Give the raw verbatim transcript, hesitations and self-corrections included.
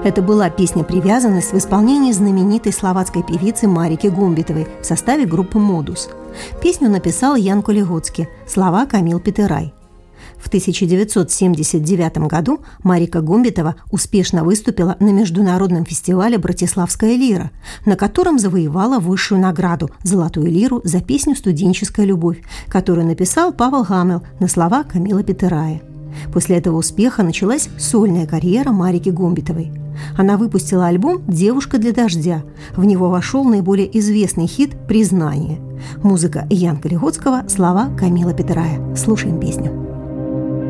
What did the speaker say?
Это была песня «Привязанность» в исполнении знаменитой словацкой певицы Марики Гумбитовой в составе группы «Модус». Песню написал Ян Кулигоцки, слова Камил Петерай. В тысяча девятьсот семьдесят девятом году Марика Гумбитова успешно выступила на международном фестивале «Братиславская лира», на котором завоевала высшую награду – «Золотую лиру» за песню «Студенческая любовь», которую написал Павел Гамел на слова Камила Петерая. После этого успеха началась сольная карьера Марики Гумбитовой. Она выпустила альбом «Девушка для дождя». В него вошел наиболее известный хит «Признание». Музыка Яна Кулигоцкого, слова Камила Петерая. Слушаем песню.